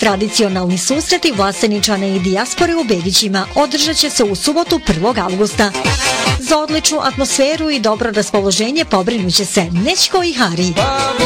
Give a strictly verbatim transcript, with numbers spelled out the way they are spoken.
Tradicionalni susreti Vlaseničana i dijaspore u Begićima održat će se u subotu prvog avgusta. Za odličnu atmosferu i dobro raspoloženje pobrinuće se Nećko i Hari.